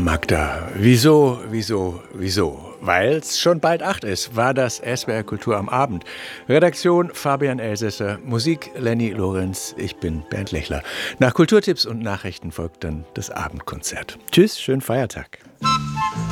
Magda, wieso? Weil es schon bald 8 ist, war das SWR Kultur am Abend. Redaktion Fabian Elsässer, Musik Lenny Lorenz, ich bin Bernd Lechler. Nach Kulturtipps und Nachrichten folgt dann das Abendkonzert. Tschüss, schönen Feiertag.